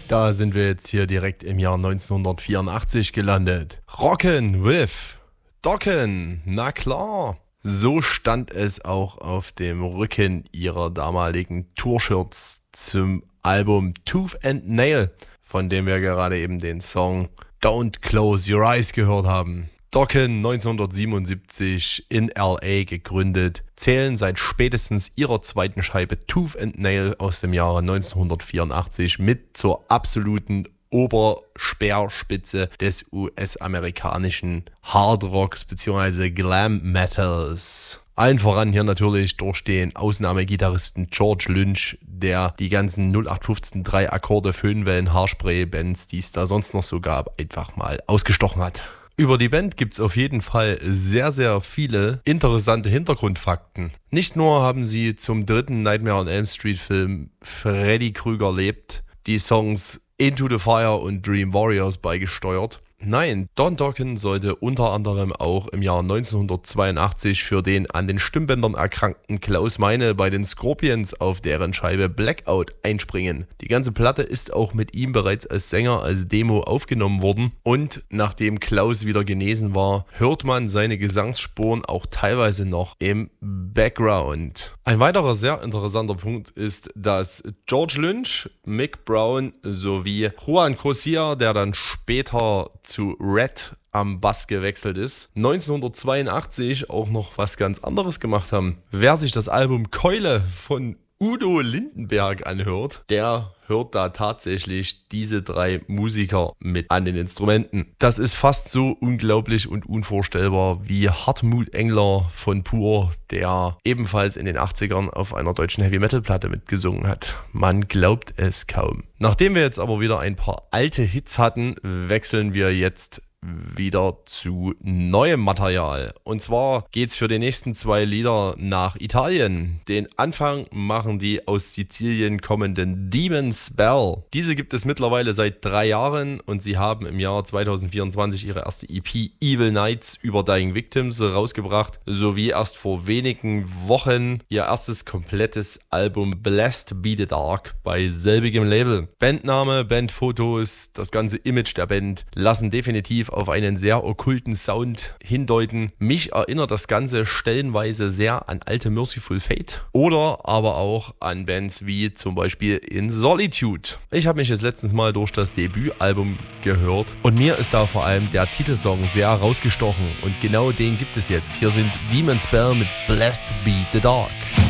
Da sind wir jetzt hier direkt im Jahr 1984 gelandet. Rockin' with Dokken, na klar. So stand es auch auf dem Rücken ihrer damaligen Tourshirts zum Album Tooth and Nail, von dem wir gerade eben den Song Don't Close Your Eyes gehört haben. Dokken, 1977 in L.A. gegründet, zählen seit spätestens ihrer zweiten Scheibe Tooth and Nail aus dem Jahre 1984 mit zur absoluten Oberspeerspitze des US-amerikanischen Hardrocks bzw. Glam Metals. Allen voran hier natürlich durch den Ausnahmegitarristen George Lynch, der die ganzen 0815 3 Akkorde, Föhnwellen, Haarspray-Bands, die es da sonst noch so gab, einfach mal ausgestochen hat. Über die Band gibt es auf jeden Fall sehr, sehr viele interessante Hintergrundfakten. Nicht nur haben sie zum dritten Nightmare on Elm Street Film Freddy Krueger lebt die Songs Into the Fire und Dream Warriors beigesteuert. Nein, Don Dokken sollte unter anderem auch im Jahr 1982 für den an den Stimmbändern erkrankten Klaus Meine bei den Scorpions auf deren Scheibe Blackout einspringen. Die ganze Platte ist auch mit ihm bereits als Sänger als Demo aufgenommen worden und nachdem Klaus wieder genesen war, hört man seine Gesangsspuren auch teilweise noch im Background. Ein weiterer sehr interessanter Punkt ist, dass George Lynch, Mick Brown sowie Juan Corsia, der dann später zu Red am Bass gewechselt ist, 1982 auch noch was ganz anderes gemacht haben. Wer sich das Album Keule von Udo Lindenberg anhört, der hört da tatsächlich diese drei Musiker mit an den Instrumenten. Das ist fast so unglaublich und unvorstellbar wie Hartmut Engler von Pur, der ebenfalls in den 80ern auf einer deutschen Heavy-Metal-Platte mitgesungen hat. Man glaubt es kaum. Nachdem wir jetzt aber wieder ein paar alte Hits hatten, wechseln wir jetzt wieder zu neuem Material. Und zwar geht's für die nächsten zwei Lieder nach Italien. Den Anfang machen die aus Sizilien kommenden Demon Spell. Diese gibt es mittlerweile seit 3 Jahren und sie haben im Jahr 2024 ihre erste EP Evil Nights über Dying Victims rausgebracht, sowie erst vor wenigen Wochen ihr erstes komplettes Album Blessed Be the Dark bei selbigem Label. Bandname, Bandfotos, das ganze Image der Band lassen definitiv auf einen sehr okkulten Sound hindeuten. Mich erinnert das Ganze stellenweise sehr an alte Merciful Fate oder aber auch an Bands wie zum Beispiel In Solitude. Ich habe mich jetzt letztens mal durch das Debütalbum gehört und mir ist da vor allem der Titelsong sehr rausgestochen und genau den gibt es jetzt. Hier sind Demon Spell mit Blessed Be the Dark.